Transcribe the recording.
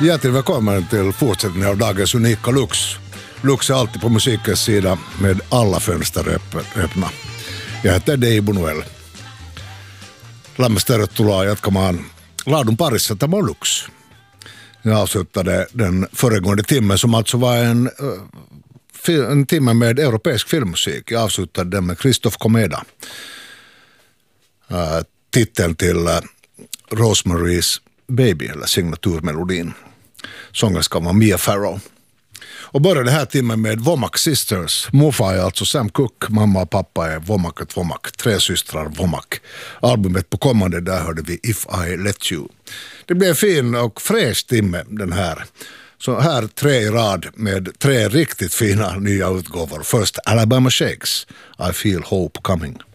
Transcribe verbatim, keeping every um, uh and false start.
Hjärtligt välkommen till fortsättningen av dagens unika Lux. Lux är alltid på musikens sida med alla fönster öppna. Jag heter Deibo Noel. Lämmäs tervetuloa jatkamaan laadun parissa tämä on Lux. Jag avslutade den föregående timmen som alltså var en, en timme med europeisk filmmusik. Jag avslutade den med Christophe Komeda. Uh, titeln till uh, Rosemary's Baby, eller signaturmelodin. Sångerskan var Mia Farrow. Och började den här timmen med Womack Sisters. Morfar är alltså Sam Cooke, mamma och pappa är Womack och Womack. Tre systrar Womack. Albumet på kommande, där hörde vi If I Let You. Det blev en fin och fräsch timme den här. Så här tre i rad med tre riktigt fina nya utgåvor. Först Alabama Shakes, I Feel Hope Coming.